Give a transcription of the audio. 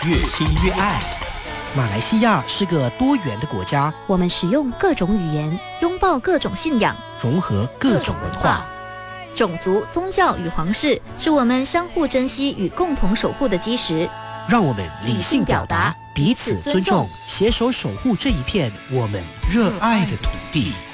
越听越爱。 马来西亚是个多元的国家， 我们使用各种语言，拥抱各种信仰， 融合各种文化。 种族、宗教与皇室是我们相互珍惜与共同守护的基石。 让我们理性表达，彼此尊重，携手守护这一片我们热爱的土地。